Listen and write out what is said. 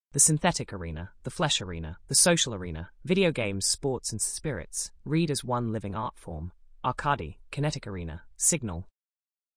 The synthetic arena, the flesh arena, the social arena, video games, sports and spirits, read as one living art form. Arcadi, kinetic arena, signal,